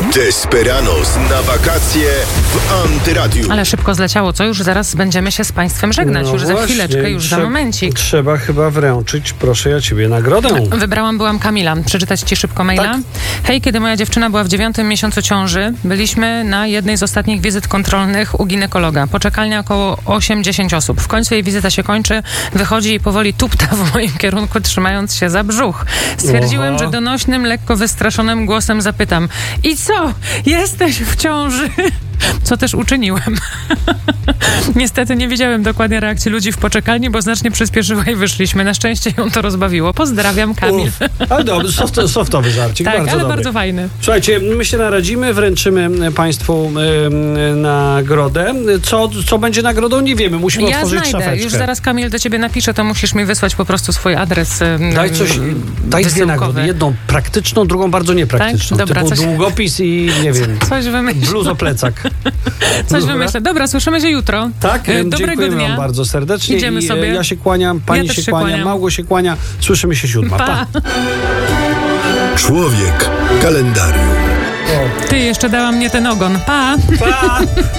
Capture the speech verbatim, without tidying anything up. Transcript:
Desperados na wakacje w Antyradiu. Ale szybko zleciało, co? Już zaraz będziemy się z Państwem żegnać. No już właśnie, za chwileczkę, już trze- za momencik. Trzeba chyba wręczyć, proszę ja ciebie, nagrodę. Wybrałam, byłam Kamila. Przeczytać ci szybko maila? Tak. Hej, kiedy moja dziewczyna była w dziewiątym miesiącu ciąży, byliśmy na jednej z ostatnich wizyt kontrolnych u ginekologa. Poczekalnia około osiem dziesięć osób. W końcu jej wizyta się kończy, wychodzi i powoli tupta w moim kierunku, trzymając się za brzuch. Stwierdziłem, Oho. że donośnym, lekko wystraszonym głosem zapytam: i co? Jesteś w ciąży? Co też uczyniłem. Niestety nie widziałem dokładnie reakcji ludzi w poczekalni, bo znacznie przyspieszyła i wyszliśmy. Na szczęście ją to rozbawiło. Pozdrawiam, Kamil. Uf, ale dobry, soft, softowy żarcik, Tak, bardzo ale dobry. bardzo fajny. Słuchajcie, my się naradzimy, wręczymy Państwu y, nagrodę. Co, co będzie nagrodą, nie wiemy. Musimy Ja otworzyć znajdę. szafeczkę. Już zaraz, Kamil, do ciebie napiszę, to musisz mi wysłać po prostu swój adres. ym, Daj coś, daj dwie wysyłkowy. nagrody. Jedną praktyczną, drugą bardzo niepraktyczną. Tak? Dobra, typu coś- długopis i nie wiem, Coś wymyślę. bluzoplecak. Coś Dobra. wymyślę. Dobra, słyszymy się jutro. Tak, Y, Dobrego dziękujemy dnia. wam bardzo serdecznie. Idziemy I, e, sobie. Ja się kłaniam, pani Ja też się, się kłania, kłaniam. Małgo się kłania. Słyszymy się siódma. Pa. Pa. Człowiek kalendarium. Ty, jeszcze dała mnie ten ogon. Pa! Pa.